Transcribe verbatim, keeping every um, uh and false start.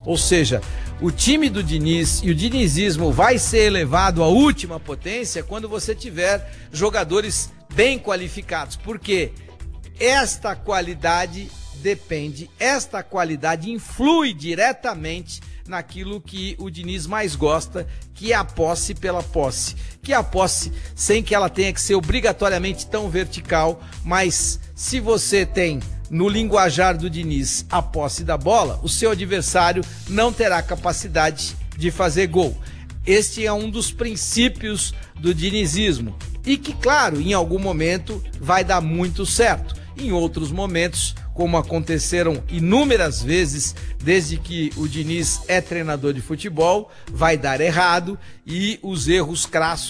Ou seja, o time do Diniz e o dinizismo vai ser elevado à última potência quando você tiver jogadores bem qualificados. Porque esta qualidade depende, esta qualidade influi diretamente naquilo que o Diniz mais gosta, que é a posse pela posse. Que é a posse sem que ela tenha que ser obrigatoriamente tão vertical, mas se você tem no linguajar do Diniz a posse da bola, o seu adversário não terá capacidade de fazer gol. Este é um dos princípios do dinizismo e que, claro, em algum momento vai dar muito certo. Em outros momentos, como aconteceram inúmeras vezes desde que o Diniz é treinador de futebol, vai dar errado e os erros crassos